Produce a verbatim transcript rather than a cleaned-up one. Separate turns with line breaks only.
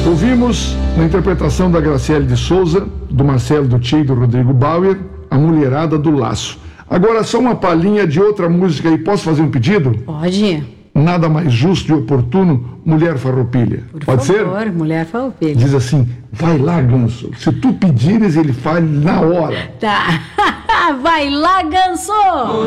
Ouvimos, na interpretação da Graciele de Souza, do Marcelo Duthier e do Rodrigo Bauer, A Mulherada do Laço. Agora, só uma palhinha de outra música aí. Posso fazer um pedido?
Pode.
Nada mais justo e oportuno, Mulher Farroupilha.
Por
Pode
favor,
ser?
Mulher Farroupilha.
Diz assim, vai lá, Ganso. Se tu pedires, ele faz na hora.
Tá. Vai lá, Ganso!